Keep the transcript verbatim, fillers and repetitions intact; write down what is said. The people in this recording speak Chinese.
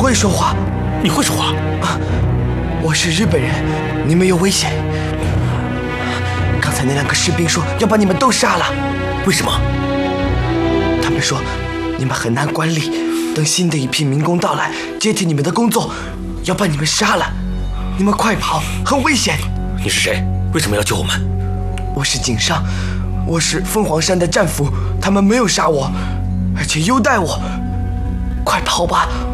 会说话。 你会说话？ 啊，我是日本人，你们有危险。刚才那两个士兵说要把你们都杀了。 为什么？ 他们说你们很难管理，等新的一批民工到来接替你们的工作，要把你们杀了。你们快跑，很危险。 你是谁？为什么要救我们？ 我是井上，我是凤凰山的战俘，他们没有杀我，而且优待我。快跑吧，